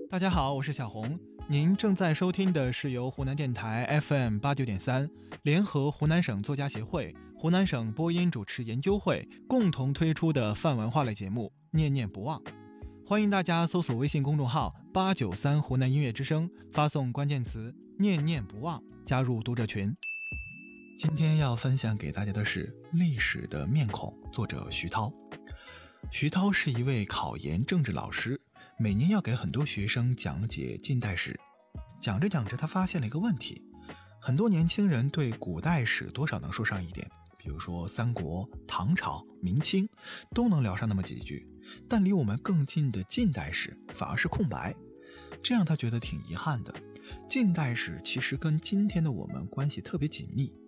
大家好，我是小红。您正在收听的是由湖南电台 FM89.3联合湖南省作家协会、湖南省播音主持研究会共同推出的泛文化类节目《念念不忘》。欢迎大家搜索微信公众号893湖南音乐之声，发送关键词念念不忘，加入读者群。今天要分享给大家的是历史的面孔，作者徐涛。徐涛是一位考研政治老师，每年要给很多学生讲解近代史。讲着讲着，他发现了一个问题，很多年轻人对古代史多少能说上一点，比如说三国、唐朝、明清都能聊上那么几句，但离我们更近的近代史反而是空白。这样他觉得挺遗憾的。近代史其实跟今天的我们关系特别紧密，